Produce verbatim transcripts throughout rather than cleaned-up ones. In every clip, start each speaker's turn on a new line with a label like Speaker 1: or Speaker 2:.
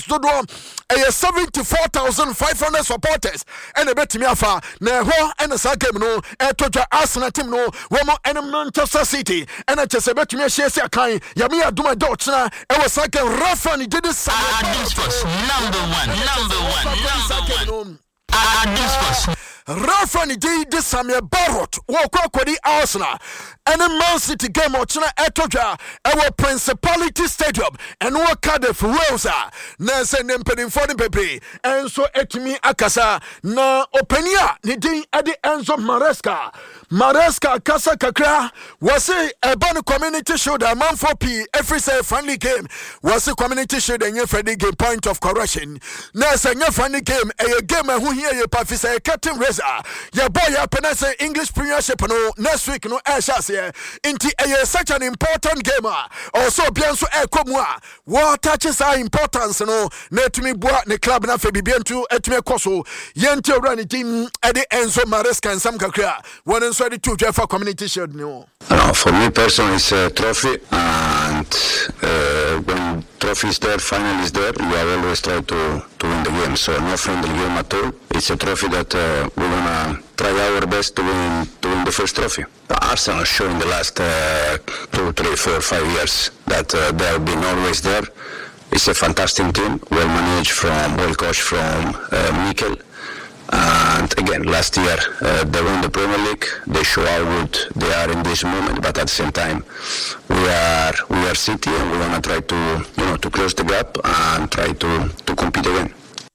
Speaker 1: dodo eh seventy-four thousand five hundred supporters and betimi afa na ho and sa game no e todwa Arsenal team no wo mo and Manchester City and chese betimi ahie sia kan yame adoma do chena e wo sa game Rafa ni did this
Speaker 2: number one number one number one uh,
Speaker 1: Rafa ni did this Samuel Barrot wo kwakodi Arsenal and Man City game o chena e todwa e wo Principality Stadium and wo Cardiff Rosa na se nempedin for the pepe and so etimi akasa na openia ni din ade Enzo Maresca Maresca kasa kakra was a ban community show that man for P every say friendly game was a community show the friendly game point of correction na se nya friendly game a game who here ye pa fi say Captain Reza ya boy ya penance English Premiership no next week no e shase inti a such an important game also bianso e komu a what touches our importance no na etumi boa ne club na fe bibiantu etumi koso yente owra ne team e de Enzo Maresca nsam kakra one so the two for community shield no.
Speaker 3: Uh, for me personally it's a trophy and uh, when trophy is there, final is there, we are always try to, to win the game, so no friendly game at all. It's a trophy that uh, we're gonna try our best to win to win the first trophy. Arsenal showing the last uh, two, three, four, five years that uh, they have been always there. It's a fantastic team, well managed, from well coached from uh, Mikel. And again, last year uh, they won the Premier League. They show how good they are in this moment. But at the same time, we are we are City, and we're gonna try to you know to close the gap and try to to compete again.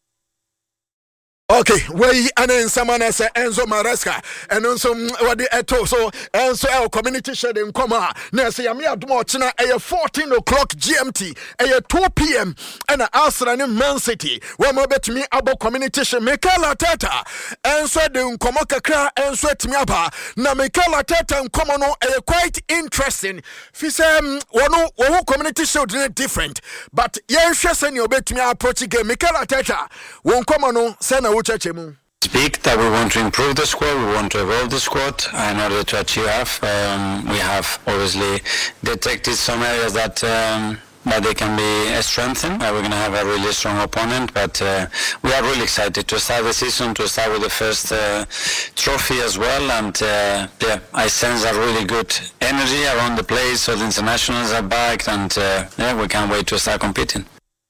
Speaker 1: Okay, we and then someone else Enzo Maresca and also what the eto so Enzo our community share in coma na say am ya domo china e fourteen o'clock G M T e two p m and Arsenal and Man City we mo betimi abo community share Mikel Arteta Enzo de nkomo kakra Enzo etimi aba na Mikel Arteta nkomo no e quite interesting fi say wono wo community share different but yen hwe say ne obetimi approach game Mikel Arteta wo nkomo no say na
Speaker 2: Speak that we want to improve the squad, we want to evolve the squad in order to achieve half. Um, we have obviously detected some areas that um, that they can be strengthened. Uh, we're going to have a really strong opponent, but uh, we are really excited to start the season, to start with the first uh, trophy as well. And uh, yeah, I sense a really good energy around the place, so the internationals are back, and uh, yeah, we can't wait to start competing.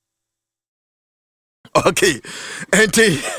Speaker 1: Okay, and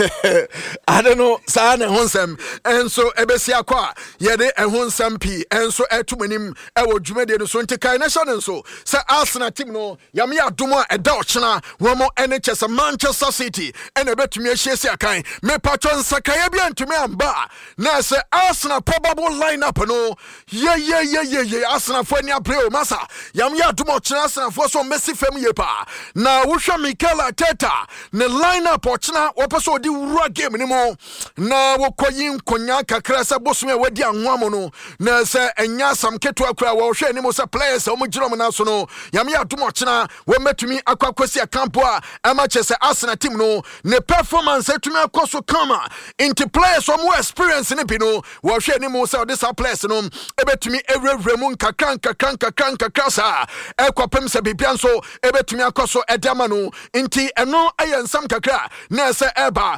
Speaker 1: I don't know, Sana Honsam, and so Ebesia Qua, Yede and Honsam P, and so Etumanim, Ewo Jumedi, and so Tika Nation, and so, Sir Arsenal Timno, Yamia Duma, a Dutchna, one more N H S, a Manchester City, and a bet to me a Shesia Kai, me patron Sakayabian to me and Bar. Now, Sir Arsenal probable lineup, no, yeah, yeah, yeah, yeah, yeah, Arsenal for Nia Pleo Massa, Yamia Duma Arsenal for some messy family pa. Now, Usha Mikel Arteta, the lineup ochina wopaso di wura game ni mo na wokoyin konya kakra sa bosume wadi anwamo no na se enya sam keto akura wo hwe ni mo sa players o mo girom na so no yame adom ochina wo metumi akwakwasi akampo a amache se Arsenal team no ne performance etumi akoso kama into players o mo experience ni bi no wo hwe ni mo sa this players no ebetumi ewrewremu kakran kakran kakran kakasa ekopem se bibia so ebetumi akoso edama no inti eno ayen sam kakra na se eba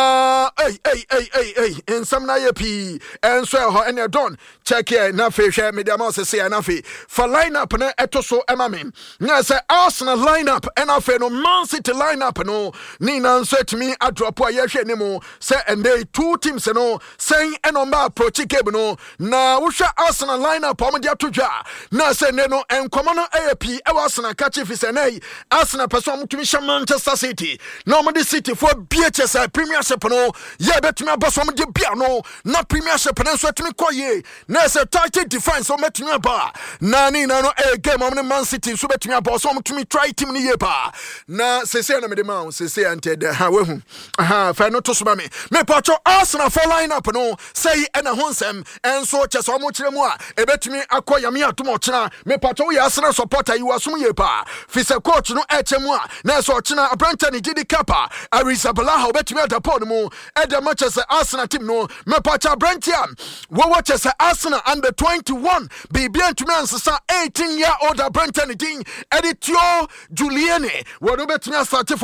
Speaker 1: na hey hey hey hey hey in some na yepi en so ho en don check here na fe hwe media ma se se na fe for lineup na eto so emamen na se Arsenal lineup en afe no Man City lineup no ni na so etimi adrop a ye hwe ni mo se and they two teams no sen en on ba approach game no na wo hwe Arsenal lineup o mo dia to dwa na se ne no en komo no ayepi e wa Arsenal ka chief se nei Arsenal person mo tumi hwe Manchester City no mo the City for B H S I Premiership no ye betumi abaso mo de bia no na Premiership na so etumi koye na se title defense o metumi aba na ni na no e game o Man City so betumi aba so mo tumi try team ni ye ba na se se na me de ma se se ante de ha we hu aha fa no to so ba me me pacho Arsenal for line up no say e na honsem enso che so mo kire mu a e betumi akoya me atom ochina me pacho we Arsenal supporter you asum ye pa fi se coach no e che mu a na so ochina Abranta ni Didi Kappa Arizabala how betumi adapon mu e de Manchester Arsenal team no me pacho Abrantia wo watch say Arsenal under twenty-one bibia ntumi ansesa eighteen year old Abranta ni din editio Julienne wo no betumi start